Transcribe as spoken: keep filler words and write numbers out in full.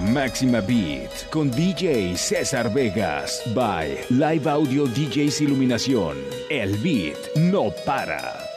Máxima Beat con D J César Vegas by Live Audio D Js Iluminación. El beat no para.